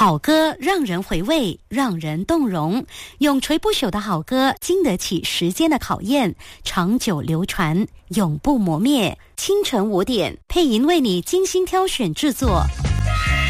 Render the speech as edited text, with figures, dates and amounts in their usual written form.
好歌让人回味，让人动容，永垂不朽的好歌经得起时间的考验，长久流传，永不磨灭。清晨5点，配音为你精心挑选制作。